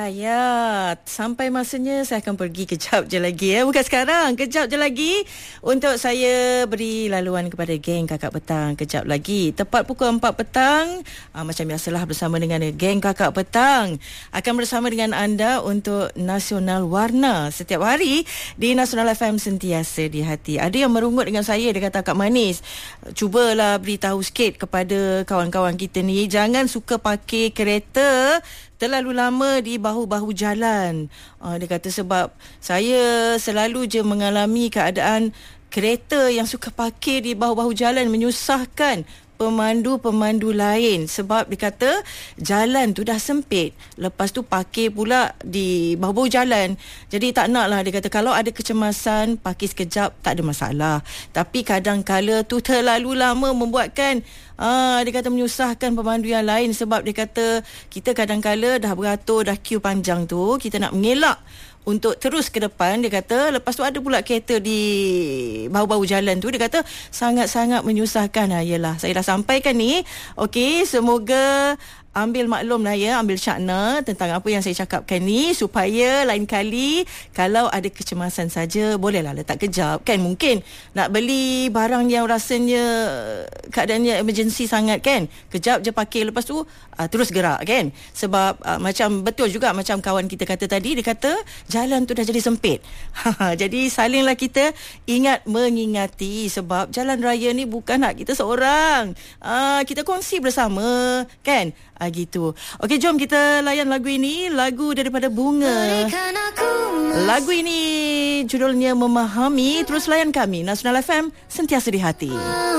Ya, sampai masanya saya akan pergi kejap je lagi. Bukan sekarang, kejap je lagi untuk saya beri laluan kepada geng Kakak Petang. Kejap lagi, tepat pukul 4 petang, macam biasalah bersama dengan geng Kakak Petang. Akan bersama dengan anda untuk Nasional Warna. Setiap hari di Nasional FM sentiasa di hati. Ada yang merungut dengan saya, dia kata, Kak Manis, cubalah beritahu sikit kepada kawan-kawan kita ni, jangan suka pakai kereta terlalu lama di bahu-bahu jalan. Dia kata sebab saya selalu je mengalami keadaan kereta yang suka parkir di bahu-bahu jalan menyusahkan pemandu-pemandu lain sebab dia kata jalan tu dah sempit, lepas tu parkir pula di bahu-bahu jalan. Jadi tak nak lah, dia kata kalau ada kecemasan parkir sekejap tak ada masalah, tapi kadang-kala tu terlalu lama membuatkan dia kata menyusahkan pemandu yang lain sebab dia kata kita kadang-kala dah beratur, dah queue panjang tu, kita nak mengelak untuk terus ke depan, dia kata lepas tu ada pula kereta di bahu-bahu jalan tu, dia kata sangat-sangat menyusahkan. Yalah, saya dah sampaikan ni. Okey, semoga ambil maklum lah ya, ambil syakna tentang apa yang saya cakapkan ni, supaya lain kali kalau ada kecemasan saja bolehlah letak kejap kan. Mungkin nak beli barang yang rasanya keadaannya emergency sangat kan, kejap je parkir, lepas tu terus gerak kan. Sebab macam betul juga macam kawan kita kata tadi, dia kata jalan tu dah jadi sempit. Jadi salinglah kita ingat mengingati, sebab jalan raya ni bukan hak kita seorang, kita kongsi bersama kan. Gitu. Okey, jom kita layan lagu ini, lagu daripada Bunga. Lagu ini judulnya Memahami. Terus layan kami, Nasional FM sentiasa di hati.